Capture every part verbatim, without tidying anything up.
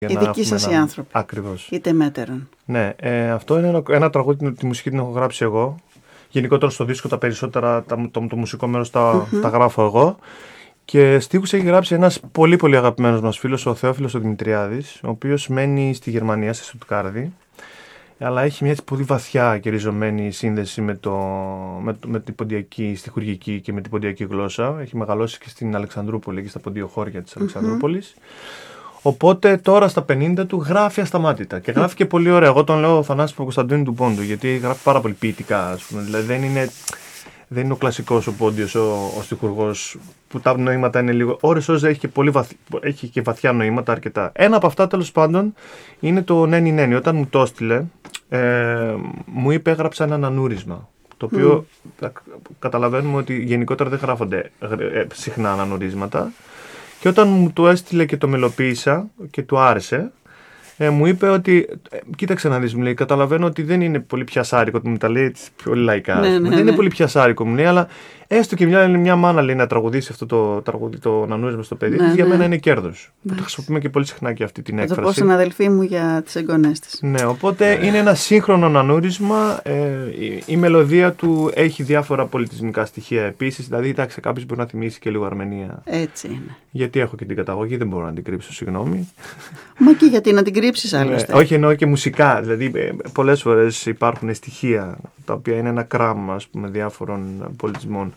Οι δικοί σας οι άνθρωποι. Ακριβώς. Είτε μέτερον. Ναι, ε, αυτό είναι ένα, ένα τραγούδι, τη μουσική την έχω γράψει εγώ. Γενικότερα στο δίσκο τα περισσότερα, τα, το, το μουσικό μέρος τα, mm-hmm. τα γράφω εγώ. Και στίχους έχει γράψει ένας πολύ πολύ αγαπημένος μας φίλος, ο Θεόφιλος ο Δημητριάδης, ο οποίος μένει στη Γερμανία, στη Στουτγκάρδη, αλλά έχει μια πολύ βαθιά και ριζωμένη σύνδεση με, το, με, με την ποντιακή στιχουργική και με την ποντιακή γλώσσα. Έχει μεγαλώσει και στην Αλεξανδρούπολη και στα ποντιοχώρια της Αλεξανδρούπολης. Mm-hmm. Οπότε τώρα στα πενήντα του γράφει ασταμάτητα και γράφει και πολύ ωραία. Εγώ τον λέω Θανάση Παπακοσταντίνου του Πόντου, γιατί γράφει πάρα πολύ ποιητικά, ας πούμε. Δηλαδή δεν είναι, δεν είναι ο κλασικός ο Πόντιος, ο, ο στιχουργός, που τα νοήματα είναι λίγο. Ώρες ώρες έχει και, πολύ βαθ, έχει και βαθιά νοήματα αρκετά. Ένα από αυτά τέλος πάντων είναι το Νένι Νένι. Όταν μου το έστειλε, ε, μου είπε έγραψα ένα ανανούρισμα. Το οποίο mm. καταλαβαίνουμε ότι γενικότερα δεν γράφονται ε, συχνά ανανουρίσματα. Και όταν μου το έστειλε και το μελοποίησα και του άρεσε, ε, μου είπε ότι, ε, κοίταξε να δεις, μου λέει, καταλαβαίνω ότι δεν είναι πολύ πιασάρικο, μου τα λέει πιο λαϊκά, ναι, ναι, ναι. δεν είναι πολύ πιασάρικο, μου λέει, αλλά έστω και μια, μια μάνα λέει να τραγουδήσει αυτό το τραγούδι, το νανούρισμα στο παιδί, ναι, ναι. για μένα είναι κέρδος. Ναι. Το χρησιμοποιούμε και πολύ συχνά και αυτή την έκφραση. Θα το πω στην αδελφή μου για τις εγγονές της. Ναι, οπότε ναι. είναι ένα σύγχρονο νανούρισμα, ε, η, η μελωδία του έχει διάφορα πολιτισμικά στοιχεία επίσης, δηλαδή εντάξει, κάποιος μπορεί να θυμίσει και λίγο Αρμενία. Έτσι είναι. Γιατί έχω και την καταγωγή, δεν μπορώ να την κρύψω, συγγνώμη. Μα και γιατί να την κρύψεις άλλωστε. Ναι, όχι, εννοώ και μουσικά. Δηλαδή, πολλές φορές υπάρχουν στοιχεία τα οποία είναι ένα κράμα, ας πούμε, διάφορων πολιτισμών.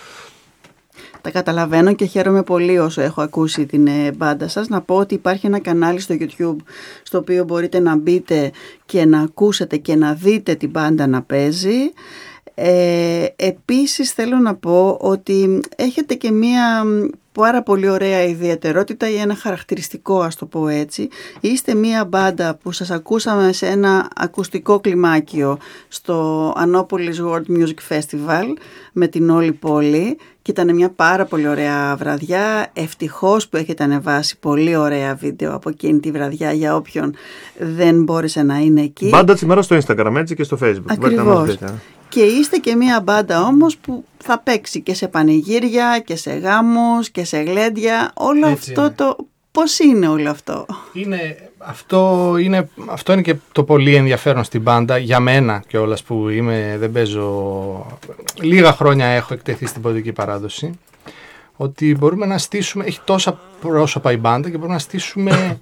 Τα καταλαβαίνω και χαίρομαι πολύ όσο έχω ακούσει την μπάντα σας. Να πω ότι υπάρχει ένα κανάλι στο YouTube στο οποίο μπορείτε να μπείτε και να ακούσετε και να δείτε την μπάντα να παίζει. Ε, επίσης θέλω να πω ότι έχετε και μία πάρα πολύ ωραία ιδιαιτερότητα ή ένα χαρακτηριστικό, ας το πω έτσι. Είστε μία μπάντα που σας ακούσαμε σε ένα ακουστικό κλιμάκιο στο Annapolis World Music Festival με την όλη πόλη και ήταν μια πάρα πολύ ωραία βραδιά. Ευτυχώς που έχετε ανεβάσει πολύ ωραία βίντεο από εκείνη τη βραδιά για όποιον δεν μπόρεσε να είναι εκεί. Μπάντα σήμερα στο Instagram έτσι και στο Facebook. Ακριβώς. Και είστε και μια μπάντα όμως που θα παίξει και σε πανηγύρια και σε γάμους και σε γλέντια. Όλο έτσι αυτό είναι. Το... Πώς είναι όλο αυτό? Είναι, αυτό, είναι, αυτό είναι και το πολύ ενδιαφέρον στην μπάντα για μένα κιόλας που είμαι, δεν παίζω, λίγα χρόνια έχω εκτεθεί στην ποντική παράδοση, ότι μπορούμε να στήσουμε, έχει τόσα πρόσωπα η μπάντα και μπορούμε να στήσουμε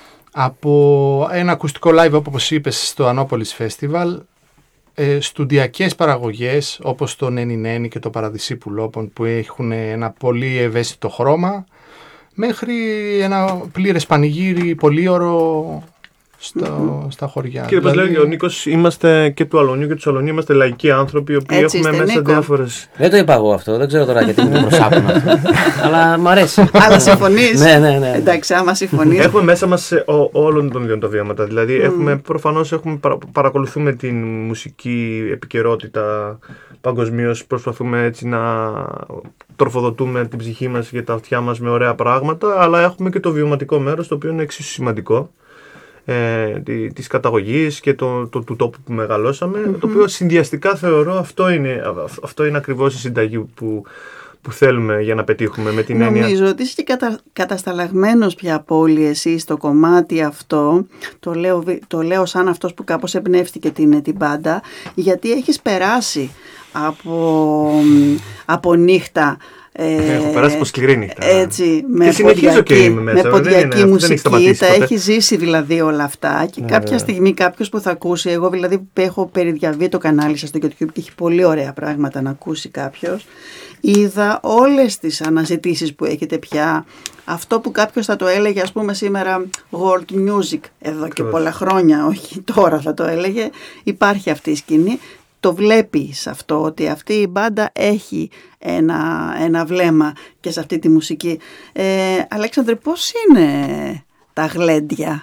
από ένα ακουστικό live όπως είπες στο Annapolis Festival, ε, στουντιακές παραγωγές όπως το Νένι Νένι και το Παραδεισίπουλο που έχουν ένα πολύ ευαίσθητο χρώμα, μέχρι ένα πλήρες πανηγύρι, πολύωρο στο, mm-hmm. στα χωριά. Κύριε δηλαδή... Πασλέγη, ο Νίκος, είμαστε και του Αλονιού και του Σαλονίου, είμαστε λαϊκοί άνθρωποι, οι οποίοι έτσι έχουμε είστε, μέσα Νίκο. Διάφορες... Δεν το είπα εγώ αυτό, δεν ξέρω τώρα γιατί μου το προσάπουν αυτό. Αλλά μ' αρέσει. Αλλά συμφωνείς. Ναι, ναι, ναι. Εντάξει, άμα συμφωνείς. Έχουμε μέσα μας ο, όλων των δύο τα βήματα. Δηλαδή, mm. έχουμε, προφανώς έχουμε, παρα, παρακολουθούμε την μουσική επικαιρότητα παγκοσμίως, προσπαθούμε έτσι να τροφοδοτούμε την ψυχή μας και τα αυτιά μας με ωραία πράγματα, αλλά έχουμε και το βιωματικό μέρος, το οποίο είναι εξίσου σημαντικό. Ε, της καταγωγής και το, το, του τόπου που μεγαλώσαμε, mm-hmm. το οποίο συνδυαστικά θεωρώ αυτό είναι, αυτό είναι ακριβώς η συνταγή που, που θέλουμε για να πετύχουμε με την Νομίζω έννοια. Νομίζω ότι είσαι και κατα, κατασταλαγμένος πια από όλοι εσύ στο κομμάτι αυτό, το λέω, το λέω σαν αυτός που κάπως εμπνεύστηκε την, την μπάντα, γιατί έχεις περάσει από, από νύχτα. Ε, έχω περάσει από σκληρή νύχτα. Έτσι, με και συνεχίζω και είμαι μέσα. Με ποντιακή είναι, μουσική, τα έχει ζήσει δηλαδή όλα αυτά. Και ναι, κάποια ναι. στιγμή κάποιος που θα ακούσει, εγώ δηλαδή που έχω περιδιαβεί το κανάλι σας στο YouTube και έχει πολύ ωραία πράγματα να ακούσει κάποιος, είδα όλες τις αναζητήσεις που έχετε πια. Αυτό που κάποιος θα το έλεγε, ας πούμε σήμερα world music, εδώ και Πώς. πολλά χρόνια, όχι τώρα θα το έλεγε, υπάρχει αυτή η σκηνή. Το βλέπεις αυτό, ότι αυτή η μπάντα έχει ένα, ένα βλέμμα και σε αυτή τη μουσική. Ε, Αλέξανδρε, πώς είναι τα γλέντια?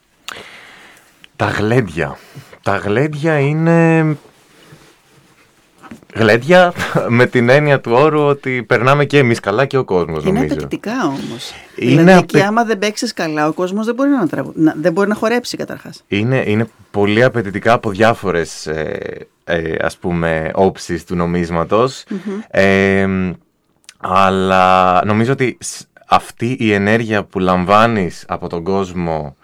Τα γλέντια. Τα γλέντια είναι... Γλέντια με την έννοια του όρου ότι περνάμε και εμείς καλά και ο κόσμος, είναι νομίζω. Είναι απαιτητικά όμως. Είναι δηλαδή απαι... και άμα δεν παίξεις καλά ο κόσμος δεν μπορεί να, τραβου... να, δεν μπορεί να χορέψει καταρχάς. Είναι, είναι πολύ απαιτητικά από διάφορες ε, ε, ας πούμε όψεις του νομίσματος. Mm-hmm. Ε, αλλά νομίζω ότι αυτή η ενέργεια που λαμβάνεις από τον κόσμο